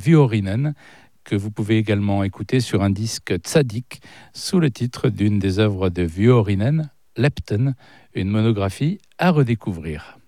Vuorinen, que vous pouvez également écouter sur un disque Tzadik sous le titre d'une des œuvres de Vuorinen, Lepten, une monographie à redécouvrir.